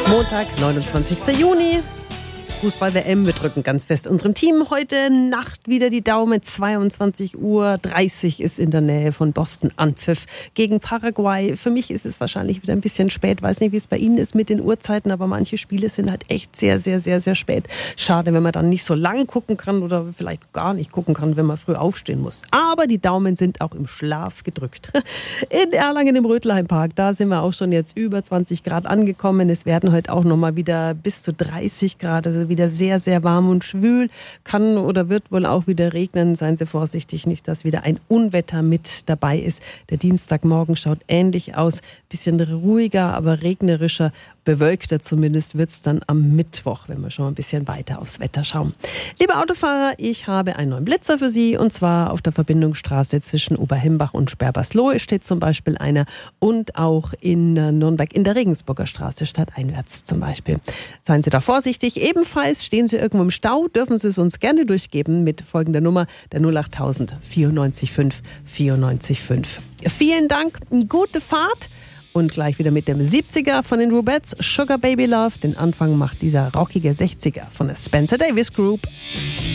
Montag, 29. Juni. Fußball-WM, wir drücken ganz fest unserem Team. Heute Nacht wieder die Daumen, 22:30 Uhr ist in der Nähe von Boston Anpfiff gegen Paraguay. Für mich ist es wahrscheinlich wieder ein bisschen spät, weiß nicht, wie es bei Ihnen ist mit den Uhrzeiten, aber manche Spiele sind halt echt sehr, sehr, sehr, sehr spät. Schade, wenn man dann nicht so lang gucken kann oder vielleicht gar nicht gucken kann, wenn man früh aufstehen muss. Aber die Daumen sind auch im Schlaf gedrückt. In Erlangen im Rötelheimpark, da sind wir auch schon jetzt über 20 Grad angekommen. Es werden heute auch nochmal wieder bis zu 30 Grad, also wieder sehr, sehr warm und schwül. Kann oder wird wohl auch wieder regnen. Seien Sie vorsichtig, nicht, dass wieder ein Unwetter mit dabei ist. Der Dienstagmorgen schaut ähnlich aus. Bisschen ruhiger, aber regnerischer, bewölkter zumindest wird es dann am Mittwoch, wenn wir schon ein bisschen weiter aufs Wetter schauen. Liebe Autofahrer, ich habe einen neuen Blitzer für Sie, und zwar auf der Verbindungsstraße zwischen Oberhimbach und Sperbersloh steht zum Beispiel einer, und auch in Nürnberg in der Regensburger Straße stadteinwärts zum Beispiel. Seien Sie da vorsichtig. Ebenfalls stehen Sie irgendwo im Stau, dürfen Sie es uns gerne durchgeben mit folgender Nummer, der 08000 94 5 94 5. Vielen Dank, gute Fahrt. Und gleich wieder mit dem 70er von den Rubettes, Sugar Baby Love. Den Anfang macht dieser rockige 60er von der Spencer Davis Group.